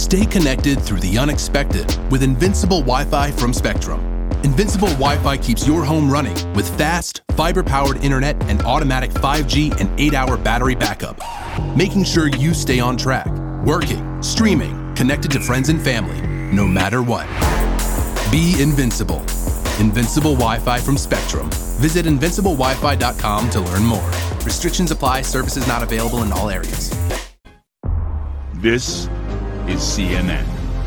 Stay connected through the unexpected with Invincible Wi-Fi from Spectrum. Invincible Wi-Fi keeps your home running with fast, fiber-powered internet and automatic 5G and 8-hour battery backup, making sure you stay on track, working, streaming, connected to friends and family, no matter what. Be invincible. Invincible Wi-Fi from Spectrum. Visit invinciblewifi.com to learn more. Restrictions apply. Services not available in all areas. This is CNN.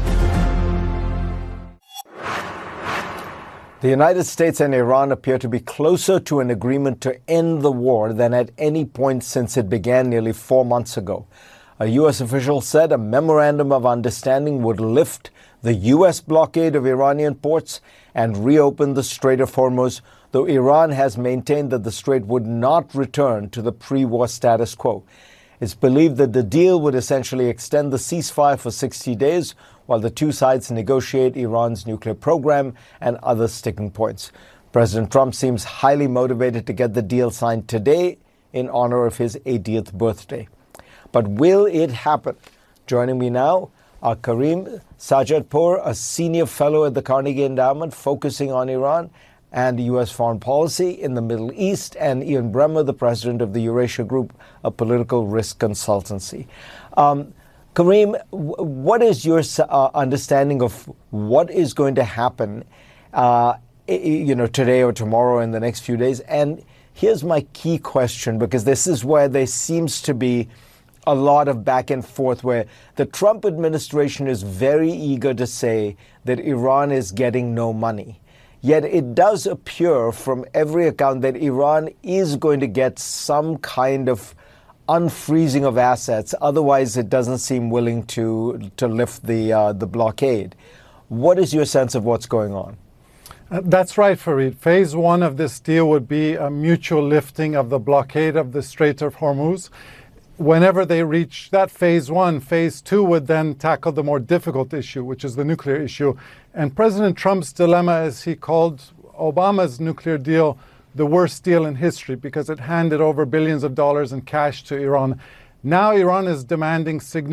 The United States and Iran appear to be closer to an agreement to end the war than at any point since it began nearly 4 months ago. A U.S. official said a memorandum of understanding would lift the U.S. blockade of Iranian ports and reopen the Strait of Hormuz, though Iran has maintained that the strait would not return to the pre-war status quo. It's believed that the deal would essentially extend the ceasefire for 60 days while the two sides negotiate Iran's nuclear program and other sticking points. President Trump seems highly motivated to get the deal signed today in honor of his 80th birthday. But will it happen? Joining me now are Karim Sajadpour, a senior fellow at the Carnegie Endowment focusing on Iran and U.S. foreign policy in the Middle East, and Ian Bremmer, the president of the Eurasia Group, a political risk consultancy. Karim, what is your understanding of what is going to happen, today or tomorrow in the next few days? And here's my key question, because this is where there seems to be a lot of back and forth, where the Trump administration is very eager to say that Iran is getting no money. Yet it does appear from every account that Iran is going to get some kind of unfreezing of assets. Otherwise, it doesn't seem willing to lift the blockade. What is your sense of what's going on? That's right, Fareed. Phase one of this deal would be a mutual lifting of the blockade of the Strait of Hormuz. Whenever they reach that phase one, phase two would then tackle the more difficult issue, which is the nuclear issue. And President Trump's dilemma, as he called Obama's nuclear deal, the worst deal in history, because it handed over billions of dollars in cash to Iran. Now Iran is demanding significant